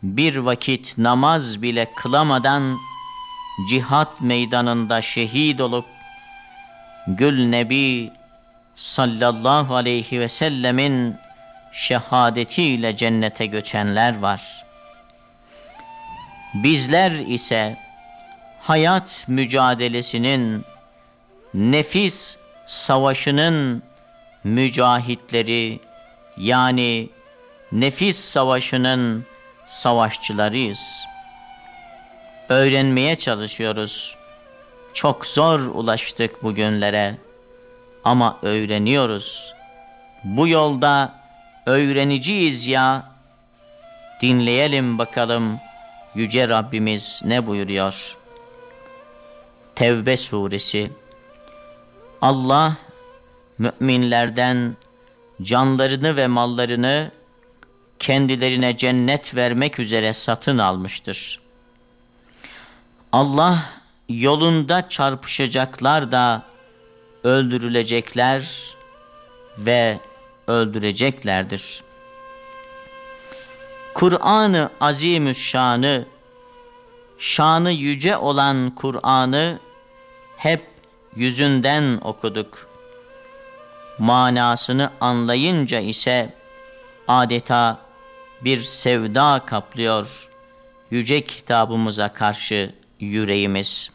bir vakit namaz bile kılamadan cihat meydanında şehit olup Gül Nebi sallallahu aleyhi ve sellemin şehadetiyle cennete göçenler var. Bizler ise hayat mücadelesinin, nefis savaşının mücahitleri, yani nefis savaşının savaşçılarıyız. Öğrenmeye çalışıyoruz. Çok zor ulaştık bugünlere ama öğreniyoruz. Bu yolda öğreniciyiz ya. Dinleyelim bakalım Yüce Rabbimiz ne buyuruyor? Tevbe suresi. Allah müminlerden canlarını ve mallarını kendilerine cennet vermek üzere satın almıştır. Allah yolunda çarpışacaklar da öldürülecekler ve öldüreceklerdir. Kur'an-ı Azimüşşan'ı, şanı yüce olan Kur'an'ı hep yüzünden okuduk. Manasını anlayınca ise adeta bir sevda kaplıyor yüce kitabımıza karşı yüreğimiz.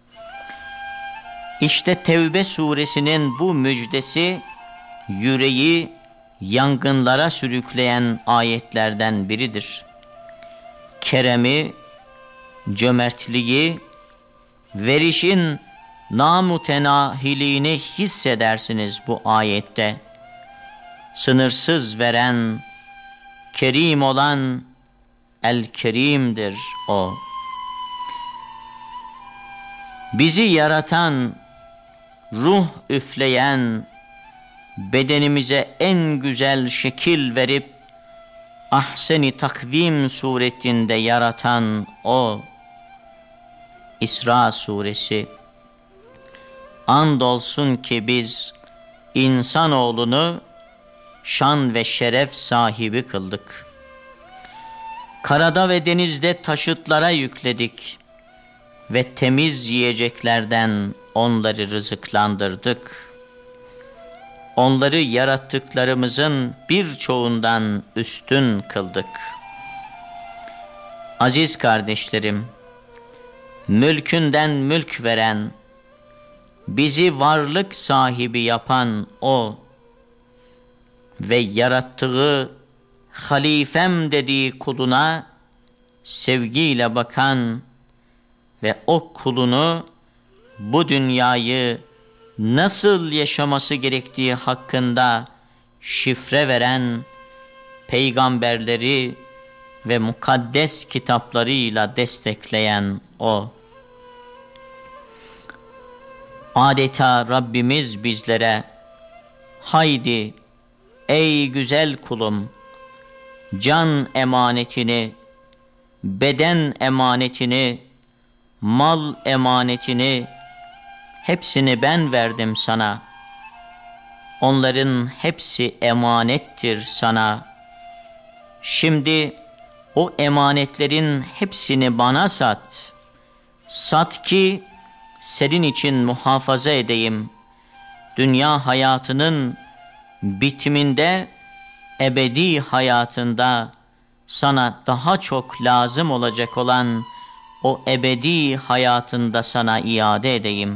İşte Tevbe suresinin bu müjdesi yüreği yangınlara sürükleyen ayetlerden biridir. Keremi, cömertliği, verişin namütenahiliğini hissedersiniz bu ayette. Sınırsız veren, kerim olan El-Kerim'dir o. Bizi yaratan, ruh üfleyen, bedenimize en güzel şekil verip ahsen-i takvim suretinde yaratan o. İsra suresi. Andolsun ki biz insanoğlunu şan ve şeref sahibi kıldık. Karada ve denizde taşıtlara yükledik ve temiz yiyeceklerden onları rızıklandırdık. Onları yarattıklarımızın birçoğundan üstün kıldık. Aziz kardeşlerim, mülkünden mülk veren, bizi varlık sahibi yapan o ve yarattığı halifem dediği kuluna sevgiyle bakan ve o kulunu bu dünyayı nasıl yaşaması gerektiği hakkında şifre veren peygamberleri ve mukaddes kitaplarıyla destekleyen o. Adeta Rabbimiz bizlere, haydi ey güzel kulum, can emanetini, beden emanetini, mal emanetini, hepsini ben verdim sana. Onların hepsi emanettir sana. Şimdi o emanetlerin hepsini bana sat. Sat ki senin için muhafaza edeyim. Dünya hayatının bitiminde, ebedi hayatında sana daha çok lazım olacak olan o ebedi hayatında sana iade edeyim.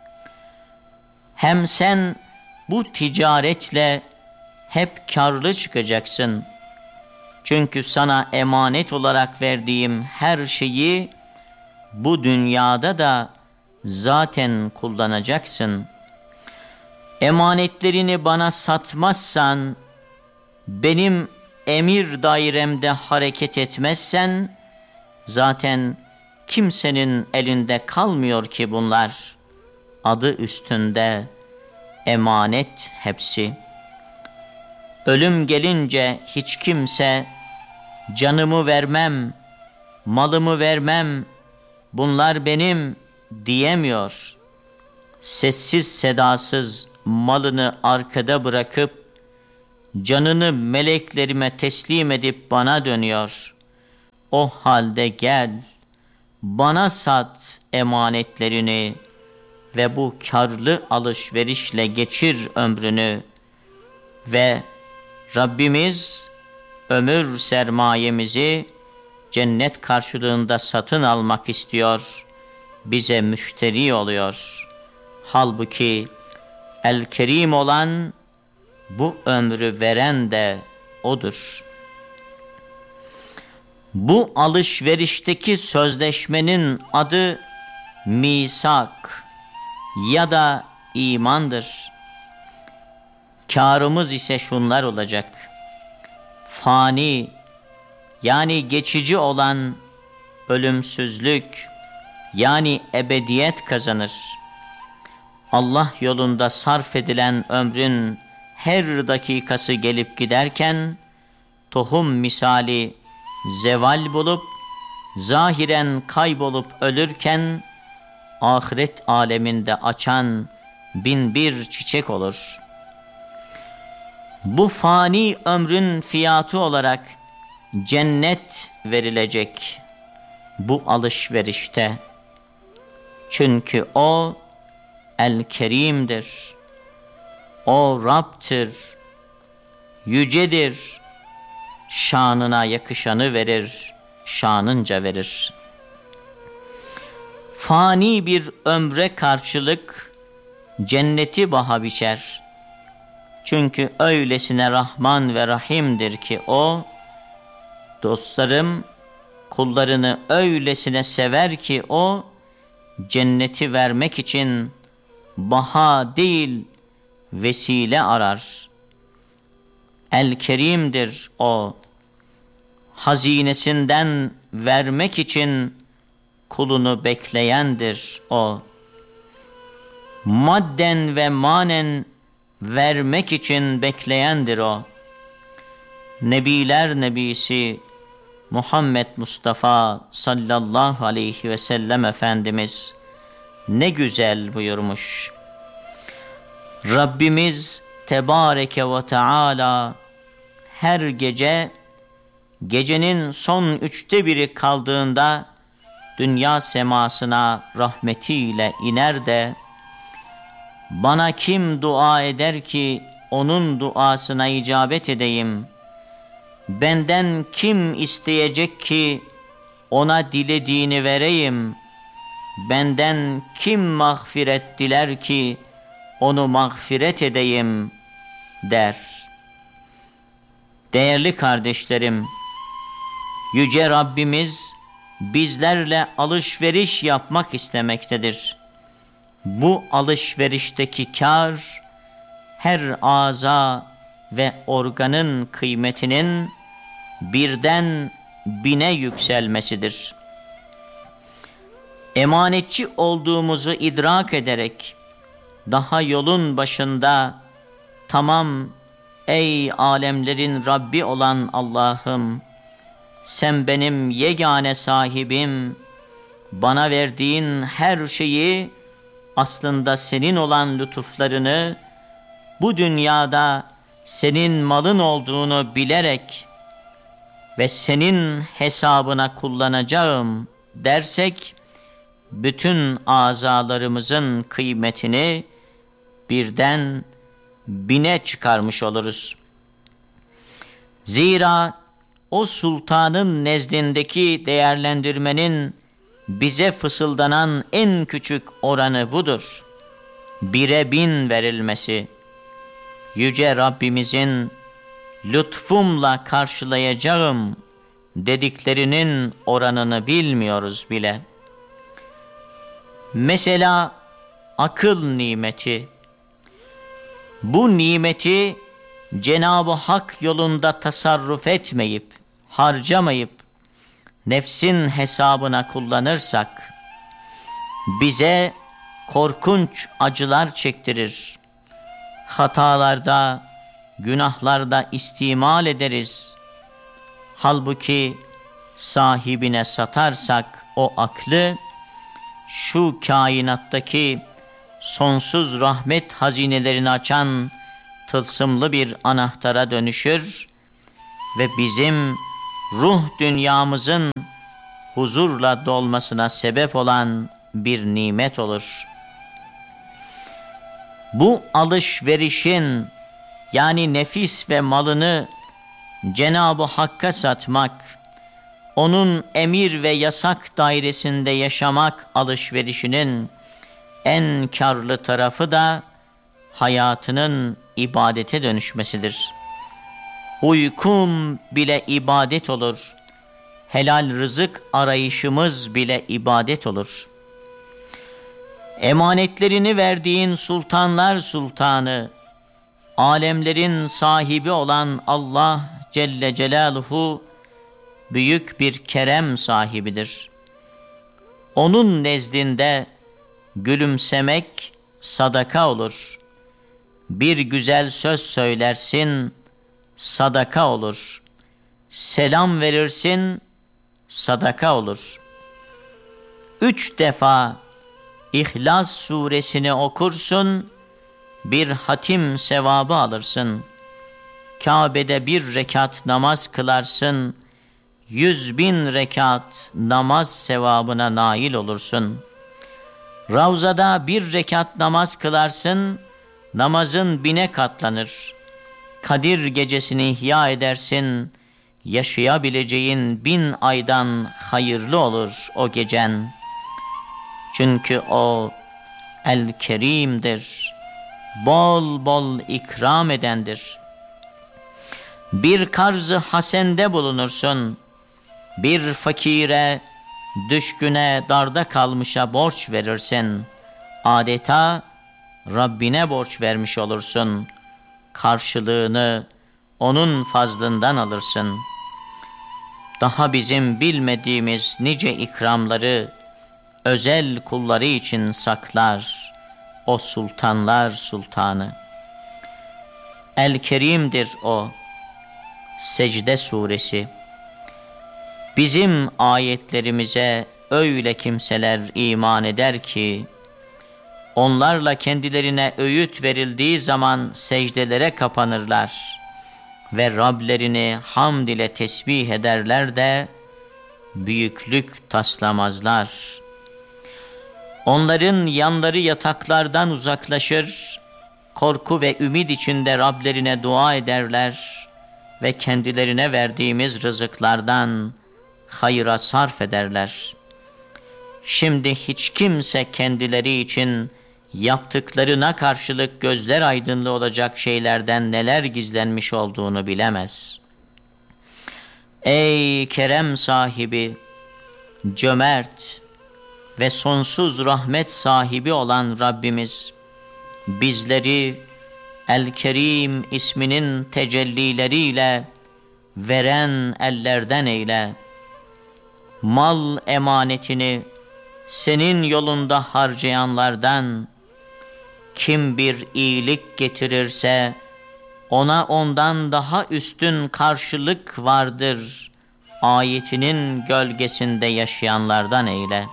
Hem sen bu ticaretle hep karlı çıkacaksın. Çünkü sana emanet olarak verdiğim her şeyi bu dünyada da zaten kullanacaksın. Emanetlerini bana satmazsan, benim emir dairemde hareket etmezsen, zaten kimsenin elinde kalmıyor ki bunlar. Adı üstünde emanet hepsi. Ölüm gelince hiç kimse canımı vermem, malımı vermem, bunlar benim diyemiyor. Sessiz sedasız malını arkada bırakıp canını meleklerime teslim edip bana dönüyor. O halde gel, bana sat emanetlerini ve bu karlı alışverişle geçir ömrünü. Ve Rabbimiz ömür sermayemizi cennet karşılığında satın almak istiyor, bize müşteri oluyor. Halbuki El-Kerim olan, bu ömrü veren de O'dur. Bu alışverişteki sözleşmenin adı misak ya da imandır. Kârımız ise şunlar olacak: fani, yani geçici olan ölümsüzlük, yani ebediyet kazanır. Allah yolunda sarf edilen ömrün her dakikası gelip giderken, tohum misali zeval bulup, zahiren kaybolup ölürken, ahiret aleminde açan bin bir çiçek olur. Bu fani ömrün fiyatı olarak cennet verilecek bu alışverişte. Çünkü O El-Kerim'dir. O Rab'tır, yücedir, şanına yakışanı verir, şanınca verir. Fani bir ömre karşılık cenneti baha biçer. Çünkü öylesine Rahman ve Rahim'dir ki O, dostlarım, kullarını öylesine sever ki O, cenneti vermek için baha değil, vesile arar. El-Kerim'dir O, hazinesinden vermek için kulunu bekleyendir O. Madden ve manen vermek için bekleyendir O. Nebiler Nebisi Muhammed Mustafa sallallahu aleyhi ve sellem Efendimiz ne güzel buyurmuş: Rabbimiz Tebareke ve Teala her gece, gecenin son 1/3 kaldığında dünya semasına rahmetiyle iner de, bana kim dua eder ki onun duasına icabet edeyim? Benden kim isteyecek ki ona dilediğini vereyim? Benden kim mağfiret diler ki onu mağfiret edeyim der. Değerli kardeşlerim, Yüce Rabbimiz bizlerle alışveriş yapmak istemektedir. Bu alışverişteki kar, her aza ve organın kıymetinin birden 1000'e yükselmesidir. Emanetçi olduğumuzu idrak ederek, daha yolun başında, tamam ey alemlerin Rabbi olan Allah'ım, sen benim yegane sahibim, bana verdiğin her şeyi, aslında senin olan lütuflarını, bu dünyada senin malın olduğunu bilerek ve senin hesabına kullanacağım dersek, bütün azalarımızın kıymetini birden 1000'e çıkarmış oluruz. Zira o sultanın nezdindeki değerlendirmenin bize fısıldanan en küçük oranı budur: 1'e 1000 verilmesi. Yüce Rabbimizin lütfumla karşılayacağım dediklerinin oranını bilmiyoruz bile. Mesela akıl nimeti. Bu nimeti Cenab-ı Hak yolunda tasarruf etmeyip, harcamayıp, nefsin hesabına kullanırsak, bize korkunç acılar çektirir. Hatalarda, günahlarda istimal ederiz. Halbuki sahibine satarsak o aklı, şu kainattaki sonsuz rahmet hazinelerini açan tılsımlı bir anahtara dönüşür ve bizim ruh dünyamızın huzurla dolmasına sebep olan bir nimet olur. Bu alışverişin, yani nefis ve malını Cenab-ı Hakk'a satmak, onun emir ve yasak dairesinde yaşamak alışverişinin en karlı tarafı da hayatının ibadete dönüşmesidir. Uykum bile ibadet olur. Helal rızık arayışımız bile ibadet olur. Emanetlerini verdiğin sultanlar sultanı, alemlerin sahibi olan Allah Celle Celaluhu büyük bir kerem sahibidir. Onun nezdinde gülümsemek sadaka olur. Bir güzel söz söylersin, sadaka olur. Selam verirsin, sadaka olur. 3 defa İhlas suresini okursun, bir hatim sevabı alırsın. Kabe'de 1 rekat namaz kılarsın, 100.000 rekat namaz sevabına nail olursun. Ravzada 1 rekat namaz kılarsın, namazın 1000'e katlanır. Kadir gecesini ihya edersin, yaşayabileceğin 1000 aydan hayırlı olur o gecen. Çünkü o El-Kerim'dir, bol bol ikram edendir. Bir karz-ı hasende bulunursun, bir fakire, düşküne, darda kalmışa borç verirsin. Adeta Rabbine borç vermiş olursun. Karşılığını onun fazlından alırsın. Daha bizim bilmediğimiz nice ikramları özel kulları için saklar o sultanlar sultanı. El-Kerim'dir o. Secde suresi. Bizim ayetlerimize öyle kimseler iman eder ki, onlarla kendilerine öğüt verildiği zaman secdelere kapanırlar ve Rablerini hamd ile tesbih ederler de büyüklük taslamazlar. Onların yanları yataklardan uzaklaşır, korku ve ümit içinde Rablerine dua ederler ve kendilerine verdiğimiz rızıklardan hayıra sarf ederler. Şimdi hiç kimse kendileri için yaptıklarına karşılık gözler aydınlı olacak şeylerden neler gizlenmiş olduğunu bilemez. Ey kerem sahibi, cömert ve sonsuz rahmet sahibi olan Rabbimiz, bizleri El-Kerim isminin tecellileriyle veren ellerden eyle. Mal emanetini senin yolunda harcayanlardan, kim bir iyilik getirirse ona ondan daha üstün karşılık vardır ayetinin gölgesinde yaşayanlardan eyle.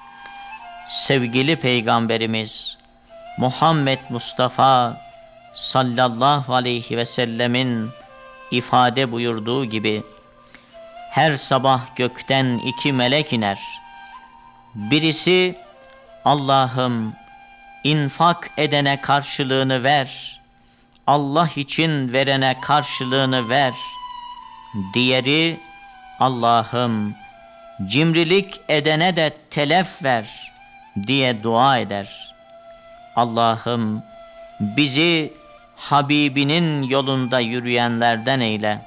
Sevgili Peygamberimiz Muhammed Mustafa sallallahu aleyhi ve sellemin ifade buyurduğu gibi, her sabah gökten 2 melek iner. Birisi, Allah'ım infak edene karşılığını ver, Allah için verene karşılığını ver. Diğeri, Allah'ım cimrilik edene de telef ver diye dua eder. Allah'ım bizi Habibinin yolunda yürüyenlerden eyle.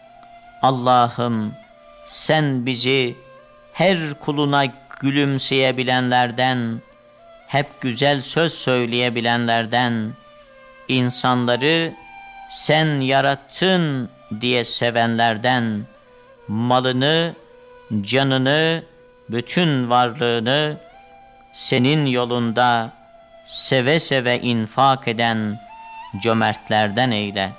Allah'ım sen bizi her kuluna gülümseyebilenlerden, hep güzel söz söyleyebilenlerden, insanları sen yarattın diye sevenlerden, malını, canını, bütün varlığını senin yolunda seve seve infak eden cömertlerden eyle.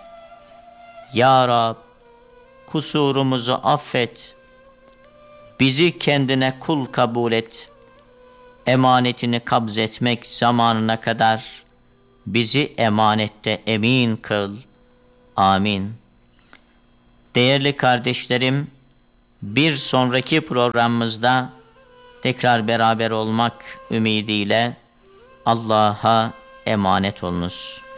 Ya Rab, kusurumuzu affet, bizi kendine kul kabul et, emanetini kabz etmek zamanına kadar bizi emanette emin kıl. Amin. Değerli kardeşlerim, Bir sonraki programımızda tekrar beraber olmak ümidiyle Allah'a emanet olunuz.